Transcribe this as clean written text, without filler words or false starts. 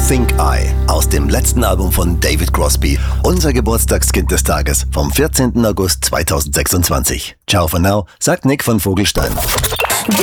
Think I aus dem letzten Album von David Crosby, unser Geburtstagskind des Tages vom 14. August 2026. Ciao for now, sagt Nick von Vogelstein.